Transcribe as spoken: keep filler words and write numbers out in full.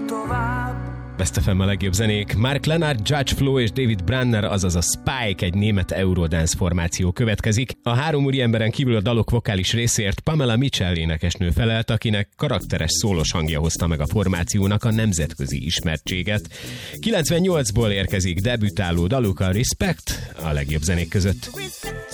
Best ef em a legjobb zenék. Mark Leonard, Judge Flow és David Brunner, azaz a Spike, egy német eurodance formáció következik. A három úriemberen kívül a dalok vokális részért Pamela Mitchell énekesnő felelt, akinek karakteres szólos hangja hozta meg a formációnak a nemzetközi ismertséget. kilencvennyolcból érkezik debütáló daluk, a Respect, a legjobb zenék között.